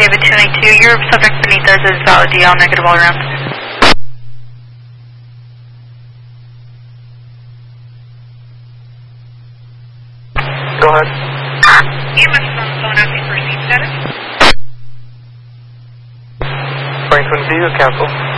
David 292. Your subject beneath us is valid DL, negative all around. Go ahead. EMS is on the phone asking for seat status. Franklin, do you cancel?